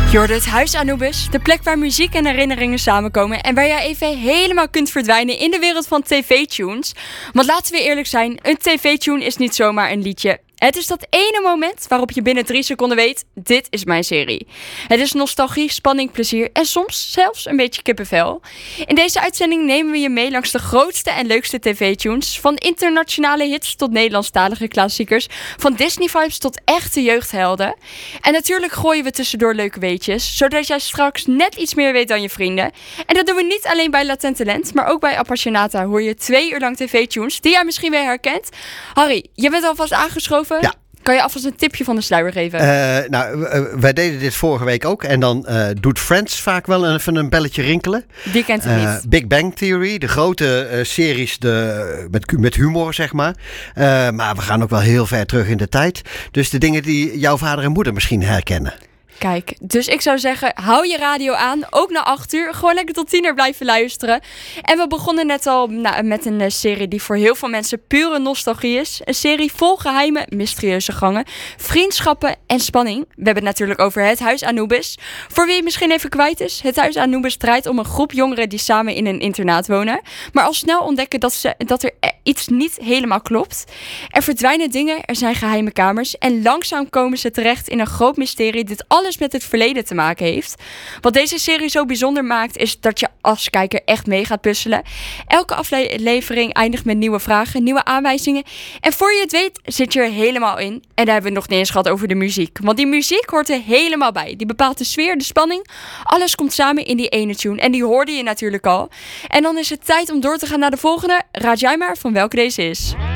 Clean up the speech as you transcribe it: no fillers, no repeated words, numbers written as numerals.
Je hoort het Huis Anubis, de plek waar muziek en herinneringen samenkomen en waar jij even helemaal kunt verdwijnen in de wereld van tv-tunes. Want laten we eerlijk zijn, een tv-tune is niet zomaar een liedje. Het is dat ene moment waarop je binnen 3 seconden weet, dit is mijn serie. Het is nostalgie, spanning, plezier en soms zelfs een beetje kippenvel. In deze uitzending nemen we je mee langs de grootste en leukste tv-tunes. Van internationale hits tot Nederlandstalige klassiekers. Van Disney-vibes tot echte jeugdhelden. En natuurlijk gooien we tussendoor leuke weetjes, zodat jij straks net iets meer weet dan je vrienden. En dat doen we niet alleen bij Latent Talent, maar ook bij Appassionata hoor je 2 uur lang tv-tunes die jij misschien weer herkent. Harry, je bent alvast aangeschoven. Ja. Kan je alvast een tipje van de sluier geven? Wij deden dit vorige week ook. En dan doet Friends vaak wel even een belletje rinkelen. Die kent het niet. Big Bang Theory, de grote series met humor, zeg maar. Maar we gaan ook wel heel ver terug in de tijd. Dus de dingen die jouw vader en moeder misschien herkennen. Kijk, dus ik zou zeggen, hou je radio aan, ook na 8 uur. Gewoon lekker tot 10 uur blijven luisteren. En we begonnen net al met een serie die voor heel veel mensen pure nostalgie is. Een serie vol geheime, mysterieuze gangen, vriendschappen en spanning. We hebben het natuurlijk over Het Huis Anubis. Voor wie het misschien even kwijt is, Het Huis Anubis draait om een groep jongeren die samen in een internaat wonen. Maar al snel ontdekken dat er iets niet helemaal klopt. Er verdwijnen dingen, er zijn geheime kamers. En langzaam komen ze terecht in een groot mysterie dit alles met het verleden te maken heeft. Wat deze serie zo bijzonder maakt, is dat je als kijker echt mee gaat puzzelen. Elke aflevering eindigt met nieuwe vragen, nieuwe aanwijzingen. En voor je het weet, zit je er helemaal in. En daar hebben we het nog niet eens gehad over de muziek. Want die muziek hoort er helemaal bij. Die bepaalt de sfeer, de spanning. Alles komt samen in die ene tune. En die hoorde je natuurlijk al. En dan is het tijd om door te gaan naar de volgende. Raad jij maar van welke deze is.